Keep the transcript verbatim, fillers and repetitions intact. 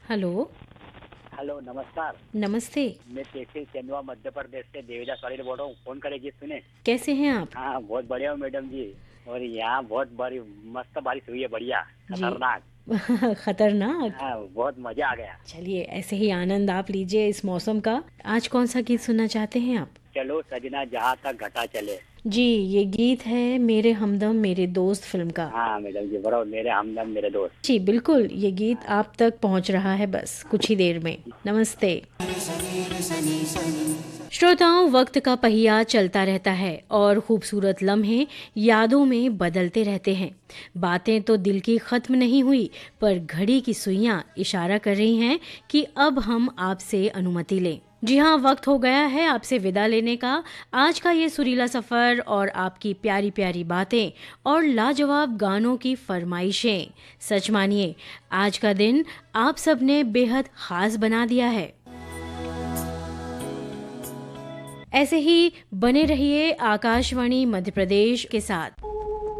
Hello. Hello, नमस्कार। नमस्ते। मैं तहसील चंदवा मध्य प्रदेश से देवीदास वाली बोल रहा हूँ। फोन करें जी सुने। कैसे हैं आप? हाँ, बहुत बढ़िया हूँ मैडम जी। और यहाँ बहुत बड़ी मस्त बारिश हुई है, बढ़िया जी। खतरनाक। खतरनाक। हाँ, बहुत मजा आ गया। चलिए ऐसे ही आनंद आप लीजिए इस मौसम का। आज कौन सा गीत सुनना चाहते हैं आप? चलो सजना जहाँ तक घटा चले। जी, ये गीत है मेरे हमदम मेरे दोस्त फिल्म का। हाँ मैडम जी, बराबर, मेरे हमदम मेरे दोस्त। जी बिल्कुल, ये गीत हाँ, आप तक पहुंच रहा है बस कुछ ही देर में। नमस्ते। श्रोताओं, वक्त का पहिया चलता रहता है और खूबसूरत लम्हे यादों में बदलते रहते हैं। बातें तो दिल की खत्म नहीं हुई, पर घड़ी की सुइयां इशारा कर रही हैं कि अब हम आपसे अनुमति लें। जी हाँ, वक्त हो गया है आपसे विदा लेने का। आज का ये सुरीला सफर और आपकी प्यारी प्यारी बातें और लाजवाब गानों की फरमाइशें, सच मानिए आज का दिन आप सबने बेहद खास बना दिया है। ऐसे ही बने रहिए आकाशवाणी मध्य प्रदेश के साथ।